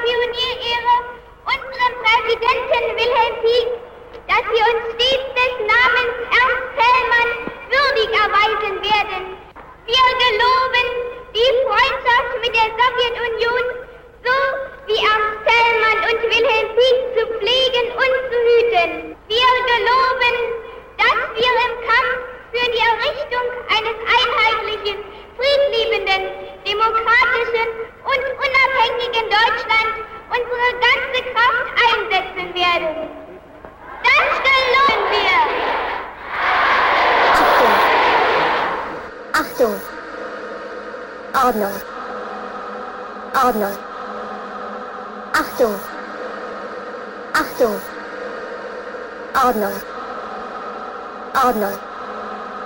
Pionierehre unserem Präsidenten Wilhelm Pieck, dass Sie uns stets des Namens Ernst Thälmann würdig erweisen werden. Wir geloben, die Freundschaft mit der Sowjetunion so wie Ernst Thälmann und Wilhelm Pieck zu pflegen und zu hüten. Wir geloben, dass wir im Kampf für die Errichtung eines einheitlichen, friedliebenden, demokratischen und unabhängigen Deutschland unsere ganze Kraft einsetzen werden. Das geloben wir! Achtung! Ordnung! Ordnung! Achtung! Achtung! Ordnung! Ordnung!